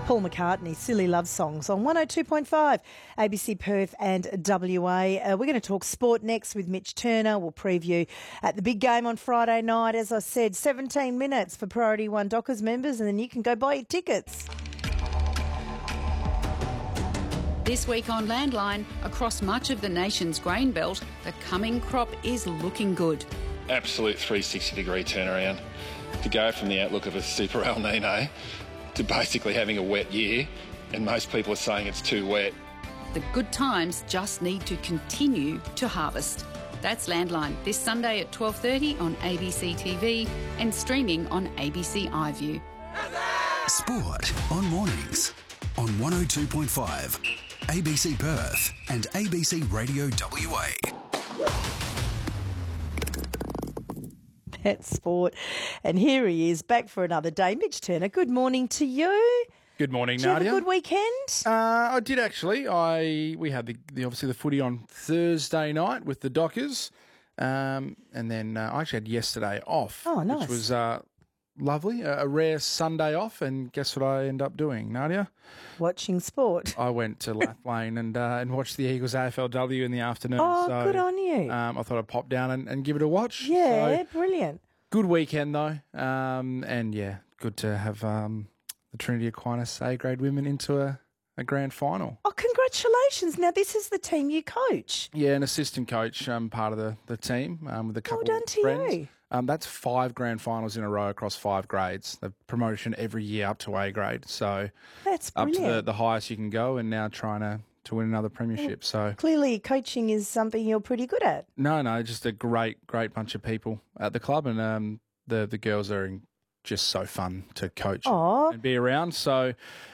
Paul McCartney, Silly Love Songs on 102.5 ABC Perth and WA. We're going to talk sport next with Mitch Turner. We'll preview at the big game on Friday night. As I said, 17 minutes for Priority One Dockers members, and then you can go buy your tickets. This week on Landline, across much of the nation's grain belt, the coming crop is looking good. Absolute 360-degree turnaround. To go from the outlook of a super El Nino to basically having a wet year, and most people are saying it's too wet. The good times just need to continue to harvest. That's Landline, this Sunday at 12:30 on ABC TV and streaming on ABC iView. Sport on mornings on 102.5 ABC Perth and ABC Radio WA. That's sport. And here he is, back for another day. Mitch Turner, good morning to you. Good morning, Did you Nadia. have a good weekend? I did actually. We had the obviously the footy on Thursday night with the Dockers, and then I actually had yesterday off. Oh, nice. Which was lovely, a rare Sunday off. And guess what I ended up doing, Nadia? Watching sport. I went to Lathlane and watched the Eagles AFLW in the afternoon. Oh, so, good on you. I thought I'd pop down and give it a watch. Yeah, So, brilliant. good weekend though, and yeah, good to have the Trinity Aquinas A-grade women into a grand final. Oh, congratulations. Now, this is the team you coach. Yeah, an assistant coach, part of the team with a couple Well done of to friends. you. That's 5 grand finals in a row across 5 grades. The promotion every year up to A grade, so That's up brilliant. to the highest you can go, and now trying to win another premiership. So Clearly, coaching is something you're pretty good at. no, just a great bunch of people at the club, and the girls are just so fun to coach Aw. and be around. So